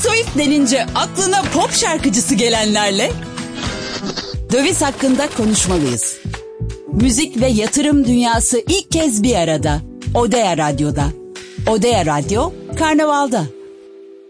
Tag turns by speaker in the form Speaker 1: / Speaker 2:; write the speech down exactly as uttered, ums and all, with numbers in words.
Speaker 1: Swift denince aklına pop şarkıcısı gelenlerle döviz hakkında konuşmalıyız. Müzik ve yatırım dünyası ilk kez bir arada. Odea Radyo'da. Odea Radyo, Karnaval'da.